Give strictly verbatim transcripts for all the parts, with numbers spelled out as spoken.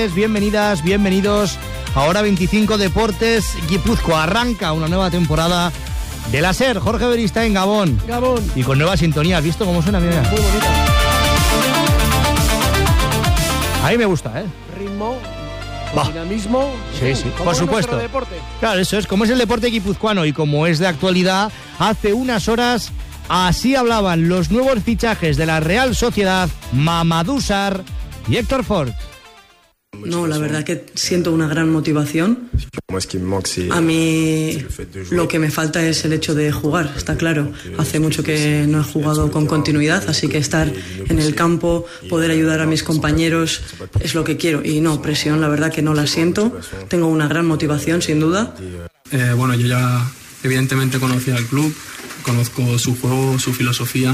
Bienvenidas, bienvenidos a Hora veinticinco Deportes Guipúzcoa. Arranca una nueva temporada de la SER. Jorge Berista en Gabón. Gabón. Y con nueva sintonía. ¿Has visto cómo suena? Mira. Muy bonita. A mí me gusta, ¿eh? Ritmo, bah. dinamismo. Sí, sí, por supuesto. Deporte. Claro, eso es. Como es el deporte guipuzcoano y como es de actualidad, hace unas horas así hablaban los nuevos fichajes de la Real Sociedad, Mamadou Sarr y Héctor Ford. No, la verdad que siento una gran motivación. A mí lo que me falta es el hecho de jugar, está claro. Hace mucho que no he jugado con continuidad, así que estar en el campo, poder ayudar a mis compañeros es lo que quiero. Y no, presión, la verdad que no la siento. Tengo una gran motivación, sin duda. Eh, bueno, yo ya evidentemente conocía al club, conozco su juego, su filosofía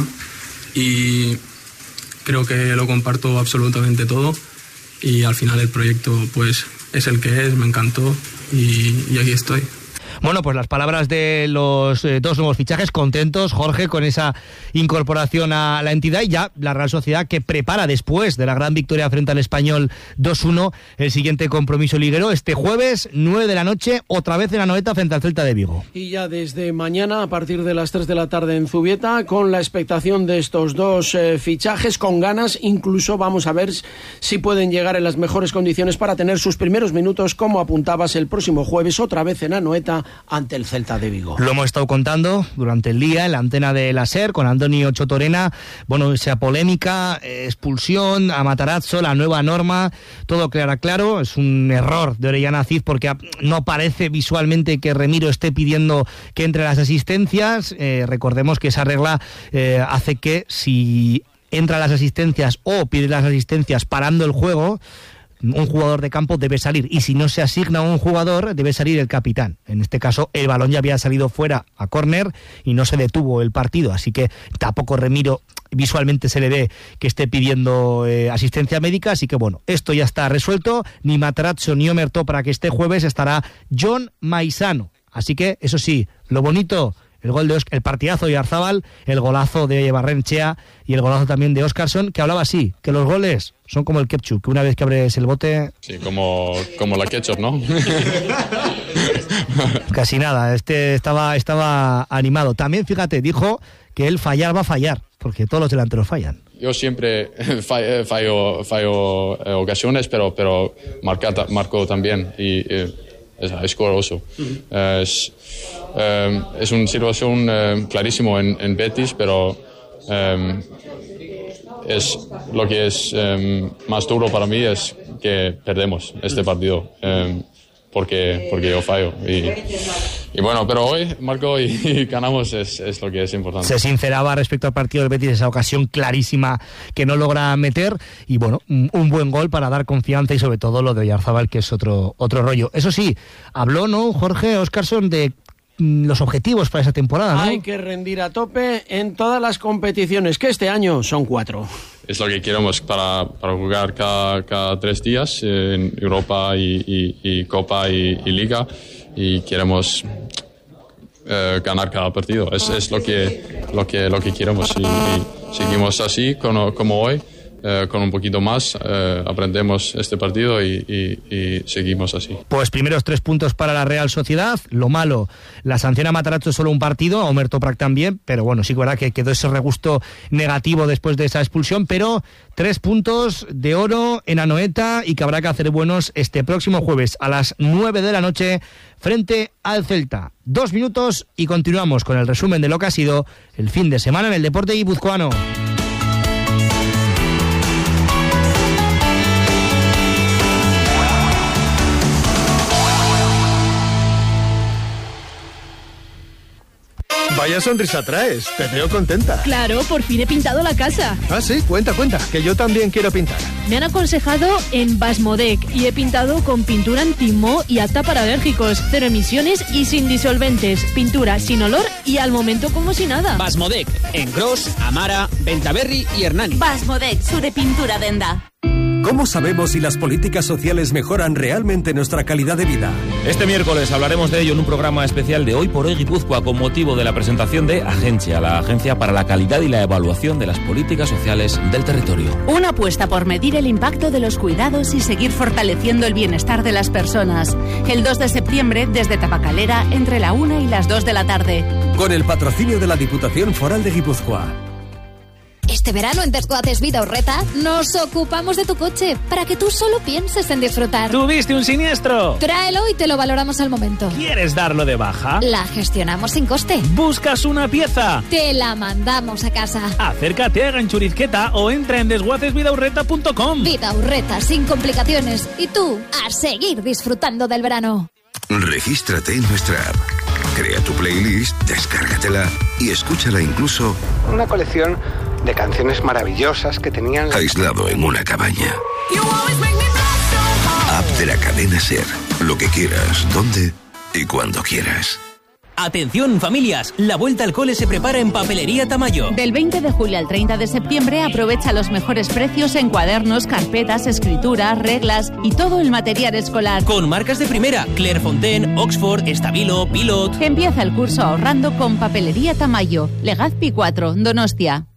y creo que lo comparto absolutamente todo. Y al final el proyecto pues es el que es, me encantó y, y aquí estoy. Bueno, pues las palabras de los eh, dos nuevos fichajes, contentos, Jorge, con esa incorporación a la entidad, y ya la Real Sociedad que prepara después de la gran victoria frente al Español dos uno el siguiente compromiso liguero este jueves, nueve de la noche, otra vez en Anoeta frente al Celta de Vigo. Y ya desde mañana, a partir de las tres de la tarde en Zubieta, con la expectación de estos dos eh, fichajes, con ganas, incluso vamos a ver si pueden llegar en las mejores condiciones para tener sus primeros minutos, como apuntabas, el próximo jueves, otra vez en Anoeta, ante el Celta de Vigo. Lo hemos estado contando durante el día en la antena de la SER con Andoni Ochotorena. Bueno, esa polémica, eh, expulsión a Matarazzo, la nueva norma, todo clara claro. Es un error de Orellana Cid porque no parece visualmente que Remiro esté pidiendo que entre las asistencias. Eh, recordemos que esa regla eh, hace que si entra las asistencias o pide las asistencias parando el juego, un jugador de campo debe salir, y si no se asigna a un jugador debe salir el capitán. En este caso el balón ya había salido fuera a córner y no se detuvo el partido, así que tampoco Remiro visualmente se le ve que esté pidiendo eh, asistencia médica, así que bueno, esto ya está resuelto. Ni Matarazzo ni Omertó para que este jueves estará John Maisano, así que eso sí, lo bonito, el gol de Oscar, el partidazo de Arzábal, el golazo de Barrenechea y el golazo también de Óscarson, que hablaba así, que los goles son como el ketchup, que una vez que abres el bote... Sí, como, como la ketchup, ¿no? Casi nada, este estaba, estaba animado. También, fíjate, dijo que él fallar va a fallar, porque todos los delanteros fallan. Yo siempre fallo, fallo, fallo eh, ocasiones, pero, pero marca, marco también y... Eh, es escoroso. Uh-huh. Eh, es, eh, es una situación eh, clarísima en, en Betis, pero eh, es lo que es eh, más duro para mí es que perdemos este partido eh, porque, porque yo fallo. Y, y bueno, pero hoy marco y, y ganamos, es, es lo que es importante. Se sinceraba respecto al partido del Betis, esa ocasión clarísima que no logra meter, y bueno, un, un buen gol para dar confianza, y sobre todo lo de Oyarzábal, que es otro, otro rollo. Eso sí, habló, ¿no, Jorge Óscarson, de los objetivos para esa temporada, ¿no? Hay que rendir a tope en todas las competiciones, que este año son cuatro. Es lo que queremos para, para jugar cada, cada tres días en Europa y, y, y Copa y, y Liga, y queremos eh, ganar cada partido. Es, es lo que, lo que, lo que queremos, y, y seguimos así como, como hoy. Eh, con un poquito más eh, aprendemos este partido y, y, y seguimos así. Pues primeros tres puntos para la Real Sociedad. Lo malo, la sanción a Matarazzo solo un partido, a Omer Toprak también, pero bueno, sí que es verdad que quedó ese regusto negativo después de esa expulsión, pero tres puntos de oro en Anoeta, y que habrá que hacer buenos este próximo jueves a las nueve de la noche frente al Celta. Dos minutos y continuamos con el resumen de lo que ha sido el fin de semana en el deporte guipuzcoano. Vaya sonrisa traes, te veo contenta. Claro, por fin he pintado la casa. Ah, sí, cuenta, cuenta, que yo también quiero pintar. Me han aconsejado en Basmodec y he pintado con pintura anti-moho y apta para alérgicos, cero emisiones y sin disolventes, pintura sin olor y al momento como si nada. Basmodec, en Gros, Amara, Bentaberri y Hernani. Basmodec, su de pintura denda. ¿Cómo sabemos si las políticas sociales mejoran realmente nuestra calidad de vida? Este miércoles hablaremos de ello en un programa especial de Hoy por Hoy Guipúzcoa con motivo de la presentación de Agencia, la Agencia para la Calidad y la Evaluación de las Políticas Sociales del Territorio. Una apuesta por medir el impacto de los cuidados y seguir fortaleciendo el bienestar de las personas. El dos de septiembre desde Tabacalera entre la una y las dos de la tarde. Con el patrocinio de la Diputación Foral de Guipúzcoa. Este verano en Desguaces Vida Urreta nos ocupamos de tu coche para que tú solo pienses en disfrutar. ¿Tuviste un siniestro? Tráelo y te lo valoramos al momento. ¿Quieres darlo de baja? La gestionamos sin coste. ¿Buscas una pieza? Te la mandamos a casa. Acércate a Ganchurizqueta o entra en desguaces vida urreta punto com. Vida Urreta sin complicaciones. Y tú, a seguir disfrutando del verano. Regístrate en nuestra app. Crea tu playlist, descárgatela y escúchala incluso. Una colección de canciones maravillosas que tenían... aislado en una cabaña. App de la cadena SER. Lo que quieras, donde y cuando quieras. Atención familias, la vuelta al cole se prepara en Papelería Tamayo. Del veinte de julio al treinta de septiembre aprovecha los mejores precios en cuadernos, carpetas, escritura, reglas y todo el material escolar. Con marcas de primera, Clairefontaine, Oxford, Estabilo, Pilot. Empieza el curso ahorrando con Papelería Tamayo, Legazpi cuatro, Donostia.